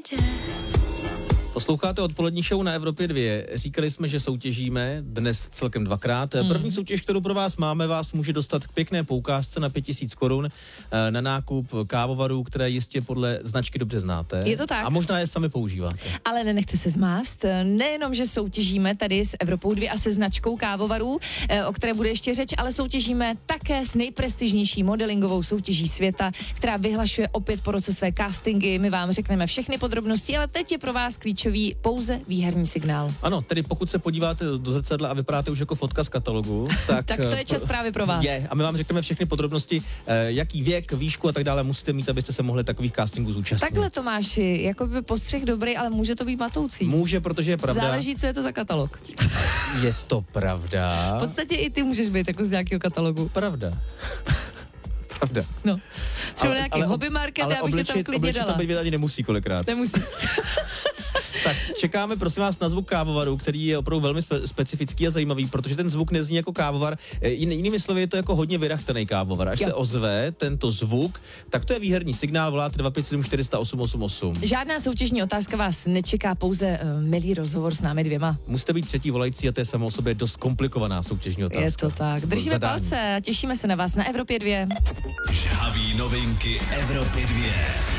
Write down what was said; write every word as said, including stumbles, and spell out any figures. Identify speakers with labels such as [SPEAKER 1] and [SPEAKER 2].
[SPEAKER 1] Posloucháte odpolední show na Evropě dvě. Říkali jsme, že soutěžíme dnes celkem dvakrát. Mm. První soutěž, kterou pro vás máme, vás může dostat k pěkné poukázce na pět tisíc korun na nákup kávovarů, které jistě podle značky dobře znáte.
[SPEAKER 2] Je to tak.
[SPEAKER 1] A možná je sami používáte.
[SPEAKER 2] Ale nenechte se zmást. Nejenom, že soutěžíme tady s Evropou dvě a se značkou kávovarů, o které bude ještě řeč, ale soutěžíme také s nejprestižnější modelingovou soutěží světa, která vyhlašuje opět po roce své castingy. My vám řekneme všechny podrobnosti, ale teď je pro vás klíčový pouze výherní signál.
[SPEAKER 1] Ano, tedy pokud se podíváte do zrcadla a vypadáte už jako fotka z katalogu, tak...
[SPEAKER 2] tak to je čas právě pro vás.
[SPEAKER 1] Je, a my vám řekneme všechny podrobnosti, jaký věk, výšku a tak dále musíte mít, abyste se mohli takových castingů zúčastnit.
[SPEAKER 2] Takhle, Tomáši, jako by postřeh dobrý, ale může to být matoucí.
[SPEAKER 1] Může, protože je pravda.
[SPEAKER 2] Záleží, co je to za katalog.
[SPEAKER 1] Je to pravda.
[SPEAKER 2] V podstatě i ty můžeš být jako z nějakého katalogu.
[SPEAKER 1] Pravda. Pravda.
[SPEAKER 2] No. Třeba nějaký hobby market, já bych
[SPEAKER 1] obličit,
[SPEAKER 2] se tam klidně
[SPEAKER 1] obličit
[SPEAKER 2] dala.
[SPEAKER 1] to být ani nemusí kolikrát.
[SPEAKER 2] Nemusí.
[SPEAKER 1] Tak čekáme, prosím vás, na zvuk kávovaru, který je opravdu velmi spe- specifický a zajímavý, protože ten zvuk nezní jako kávovar. Jin, jinými slovy je to jako hodně vyrachtený kávovar. Až jo. se ozve tento zvuk, tak to je výherní signál, voláte dva pět sedm čtyři nula osm osm osm.
[SPEAKER 2] Žádná soutěžní otázka vás nečeká, pouze uh, milý rozhovor s námi dvěma.
[SPEAKER 1] Musíte být třetí volající a to je samo o sobě dost komplikovaná soutěžní otázka.
[SPEAKER 2] Je to tak. Držíme
[SPEAKER 1] Zadání.
[SPEAKER 2] palce a těšíme se na vás na Evropě dvě.
[SPEAKER 3] Žhaví novinky Evropy dvě.